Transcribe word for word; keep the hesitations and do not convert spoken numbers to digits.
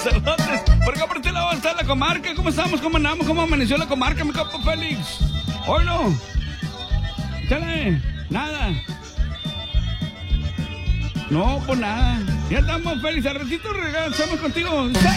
Saludos. Por acá por este lado está la comarca. ¿Cómo estamos? ¿Cómo andamos? ¿Cómo amaneció la comarca, mi capo Félix? Hoy no. Chale. Nada. No, pues nada. Ya estamos, Félix. Al ratito regresamos contigo.